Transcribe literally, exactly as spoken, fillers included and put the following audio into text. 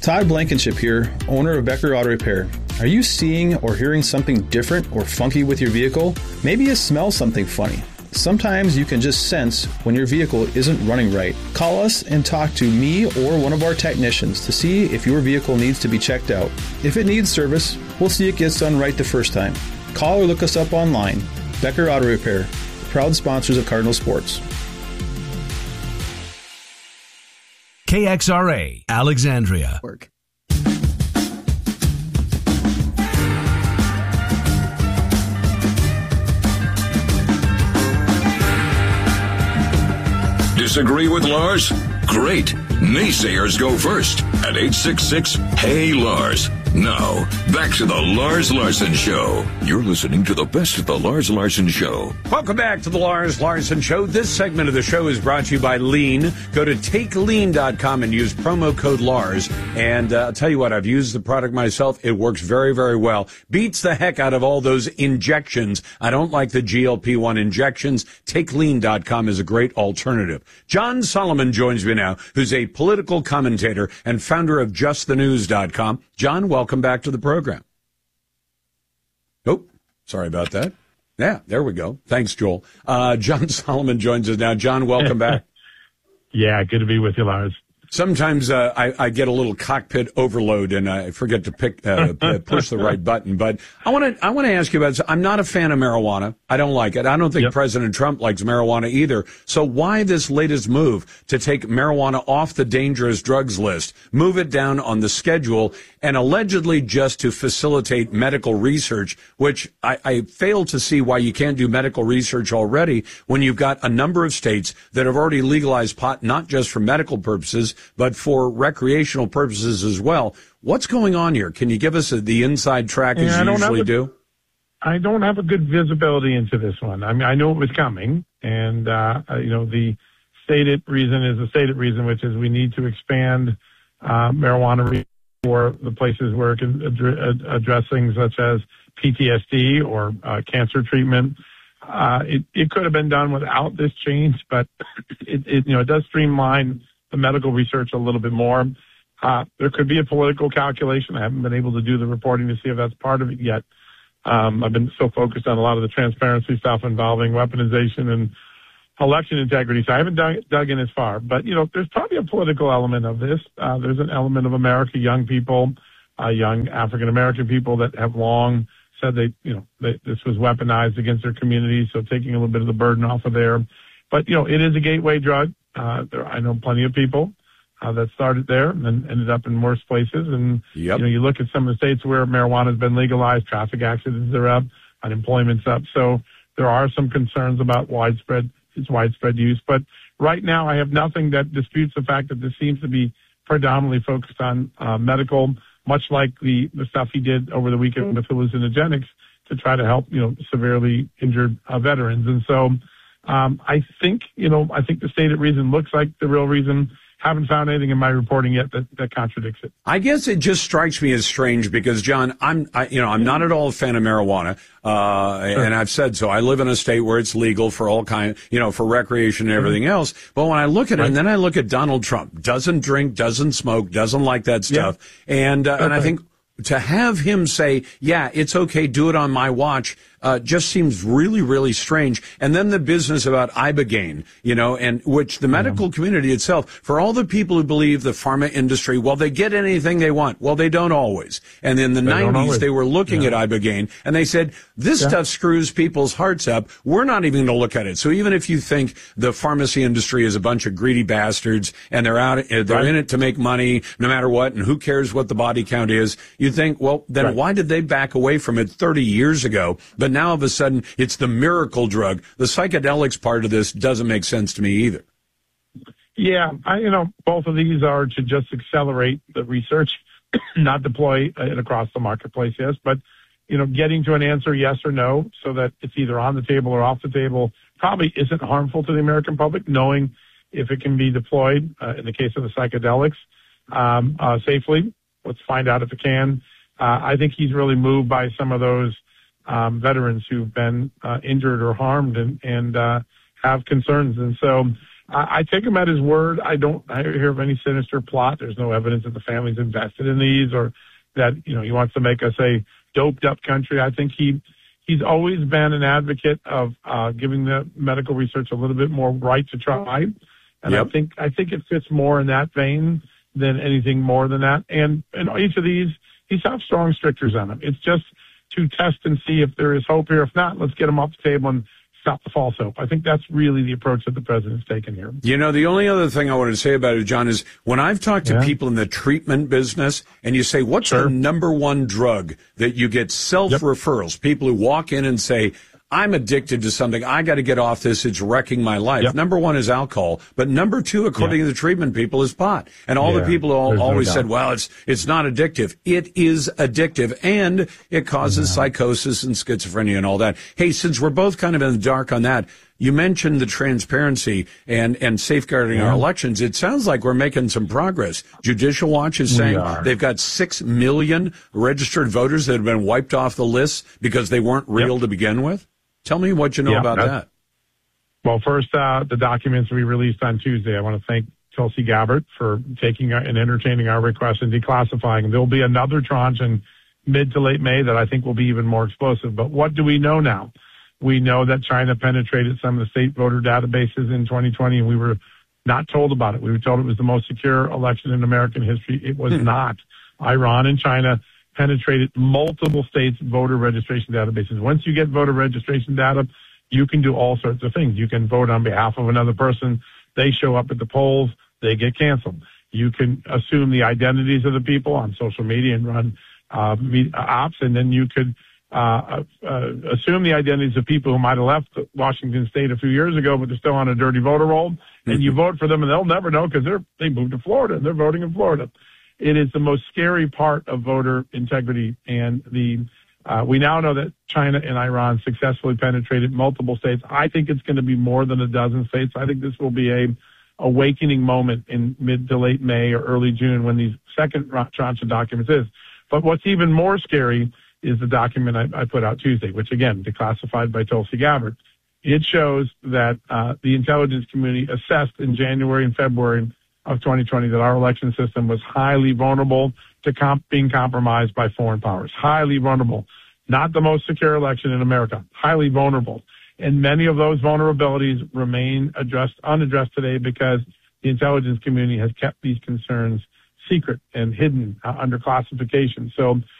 Todd Blankenship here, owner of Becker Auto Repair. Are you seeing or hearing something different or funky with your vehicle? Maybe you smell something funny. Sometimes you can just sense when your vehicle isn't running right. Call us and talk to me or one of our technicians to see if your vehicle needs to be checked out. If it needs service, we'll see it gets done right the first time. Call or look us up online. Becker Auto Repair, proud sponsors of Cardinal Sports. K X R A, Alexandria. Work. Disagree with Lars? Great. Naysayers go first at eight six six, Hey Lars. Now, back to the Lars Larson Show. You're listening to the best of the Lars Larson Show. Welcome back to the Lars Larson Show. This segment of the show is brought to you by Lean. Go to take lean dot com and use promo code Lars. And uh, I'll tell you what, I've used the product myself. It works very, very well. Beats the heck out of all those injections. I don't like the G L P one injections. take lean dot com is a great alternative. John Solomon joins me now, who's a political commentator and founder of just the news dot com. John, welcome back to the program. Oh, sorry about that. Yeah, there we go. Thanks, Joel. Uh, John Solomon joins us now. John, welcome back. Yeah, good to be with you, Lars. Sometimes uh, I, I get a little cockpit overload and I forget to pick uh, push the right button. But I want to I want to ask you about. I'm not a fan of marijuana. I don't like it. I don't think yep. President Trump likes marijuana either. So why this latest move to take marijuana off the dangerous drugs list, move it down on the schedule, and allegedly just to facilitate medical research, which I, I fail to see why you can't do medical research already when you've got a number of states that have already legalized pot, not just for medical purposes, but for recreational purposes as well. What's going on here? Can you give us a, the inside track as yeah, you usually a, do? I don't have a good visibility into this one. I mean, I know it was coming, and, uh, you know, the stated reason is the stated reason, which is we need to expand uh, marijuana re- for the places where it can ad- address things such as P T S D or uh, cancer treatment. Uh, it, it could have been done without this change, but it, it, you know, it does streamline the medical research a little bit more. Uh, there could be a political calculation. I haven't been able to do the reporting to see if that's part of it yet. Um, I've been so focused on a lot of the transparency stuff involving weaponization and election integrity, so I haven't dug, dug in as far. But, you know, there's probably a political element of this. Uh, there's an element of America, young people, uh, young African-American people that have long said they, you know, they, this was weaponized against their communities, so taking a little bit of the burden off of there. But, you know, it is a gateway drug. Uh, there, I know plenty of people uh, that started there and ended up in worse places. And, yep. you know, you look at some of the states where marijuana has been legalized, traffic accidents are up, unemployment's up. So there are some concerns about widespread, its widespread use. But right now I have nothing that disputes the fact that this seems to be predominantly focused on uh, medical, much like the, the stuff he did over the weekend with hallucinogenics to try to help, you know, severely injured uh, veterans. And so, Um, I think, you know, I think the stated reason looks like the real reason. Haven't found anything in my reporting yet that, that contradicts it. I guess it just strikes me as strange because, John, I'm, I, you know, I'm not at all a fan of marijuana, uh, sure. and I've said so. I live in a state where it's legal for all kind, you know, for recreation and everything mm-hmm. else. But when I look at right. it, and then I look at Donald Trump, doesn't drink, doesn't smoke, doesn't like that stuff, yeah. and uh, okay. and I think to have him say, yeah, it's okay, do it on my watch, uh, just seems really, really strange. And then the business about Ibogaine, you know, and which the medical yeah. community itself, for all the people who believe the pharma industry, well, they get anything they want. Well, they don't always. And in the they nineties, they were looking yeah. at Ibogaine and they said, this yeah. stuff screws people's hearts up. We're not even going to look at it. So even if you think the pharmacy industry is a bunch of greedy bastards and they're out, they're right. in it to make money no matter what, and who cares what the body count is, you think, well, then right. why did they back away from it thirty years ago? But now all of a sudden it's the miracle drug. The psychedelics part of this doesn't make sense to me either. Yeah, I, you know, both of these are to just accelerate the research, not deploy it across the marketplace, yes, but, you know, getting to an answer yes or no so that it's either on the table or off the table probably isn't harmful to the American public, knowing if it can be deployed, uh, in the case of the psychedelics, um, uh, safely. Let's find out if it can. Uh, I think he's really moved by some of those um, veterans who've been uh, injured or harmed and, and uh, have concerns. And so I, I take him at his word. I don't I hear of any sinister plot. There's no evidence that the family's invested in these or that, you know, he wants to make us a doped up country. I think he he's always been an advocate of uh, giving the medical research a little bit more right to try. And yep. I think I think it fits more in that vein than anything more than that. And in each of these, he's have strong strictures on them. It's just to test and see if there is hope here. If not, let's get them off the table and stop the false hope. I think that's really the approach that the president's taken here. You know, the only other thing I wanted to say about it, John, is when I've talked to yeah. people in the treatment business and you say, what's sure. the number one drug that you get self-referrals, yep. people who walk in and say, I'm addicted to something. I got to get off this. It's wrecking my life. Yep. Number one is alcohol, but number two, according yep. to the treatment people, is pot. And all yeah, the people all, always no said, well, it's it's not addictive. It is addictive, and it causes yeah. psychosis and schizophrenia and all that. Hey, since we're both kind of in the dark on that, you mentioned the transparency and, and safeguarding yeah. our elections. It sounds like we're making some progress. Judicial Watch is saying they've got six million registered voters that have been wiped off the list because they weren't real yep. to begin with. Tell me what you know yeah, about that. Well, first, uh, the documents we released on Tuesday. I want to thank Tulsi Gabbard for taking and entertaining our request and declassifying. There'll be another tranche in mid to late May that I think will be even more explosive. But what do we know now? We know that China penetrated some of the state voter databases in twenty twenty, and we were not told about it. We were told it was the most secure election in American history. It was hmm. not. Iran and China penetrated multiple states' voter registration databases. Once you get voter registration data, you can do all sorts of things. You can vote on behalf of another person. They show up at the polls. They get canceled. You can assume the identities of the people on social media and run uh, ops, and then you could uh, uh, assume the identities of people who might have left Washington State a few years ago, but they're still on a dirty voter roll, mm-hmm. and you vote for them, and they'll never know because they're they moved to Florida and they're voting in Florida. It is the most scary part of voter integrity, and the uh, we now know that China and Iran successfully penetrated multiple states. I think it's going to be more than a dozen states. I think this will be a awakening moment in mid to late May or early June when these second tranche of documents is. But what's even more scary is the document I, I put out Tuesday, which again declassified by Tulsi Gabbard. It shows that uh, the intelligence community assessed in January and February of twenty twenty that our election system was highly vulnerable to comp- being compromised by foreign powers. Highly vulnerable. Not the most secure election in America. Highly vulnerable. And many of those vulnerabilities remain addressed, unaddressed today because the intelligence community has kept these concerns secret and hidden uh, under classification. So